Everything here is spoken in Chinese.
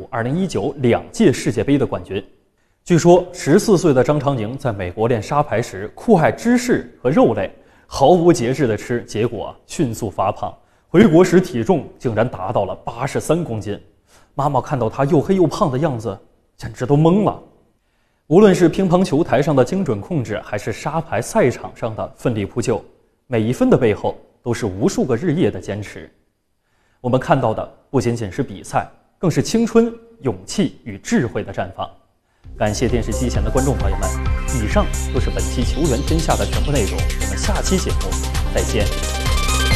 2019两届世界杯的冠军。据说14岁的张常宁在美国练沙排时酷爱芝士和肉类，毫无节制地吃，结果迅速发胖，回国时体重竟然达到了83公斤。妈妈看到他又黑又胖的样子，简直都懵了。无论是乒乓球台上的精准控制，还是沙排赛场上的奋力扑救，每一分的背后都是无数个日夜的坚持。我们看到的不仅仅是比赛，更是青春、勇气与智慧的绽放。感谢电视机前的观众朋友们，以上就是本期球员天下的全部内容，我们下期节目再见。